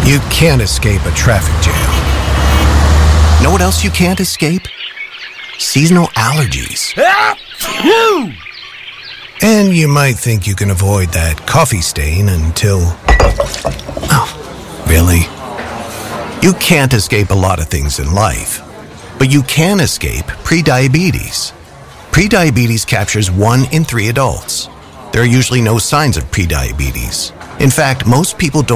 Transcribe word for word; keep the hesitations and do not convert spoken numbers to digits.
You can't escape a traffic jam. Know what else you can't escape? Seasonal allergies. And you might think you can avoid that coffee stain until... Oh, really? You can't escape a lot of things in life, but you can escape prediabetes. Prediabetes captures one in three adults. There are usually no signs of prediabetes. In fact, most people don't